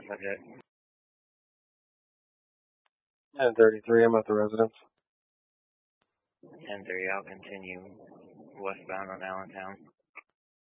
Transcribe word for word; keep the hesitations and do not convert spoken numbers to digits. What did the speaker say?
subject. ten thirty-three, I'm at the residence. ten thirty, I'll continue westbound on Allentown.